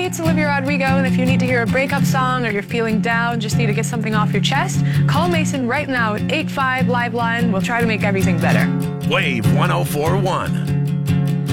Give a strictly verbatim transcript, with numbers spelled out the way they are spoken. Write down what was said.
it's Olivia Rodrigo, and if you need to hear a breakup song or you're feeling down, just need to get something off your chest, call Mason right now at eight five Liveline. We'll try to make everything better. Wave one oh four one.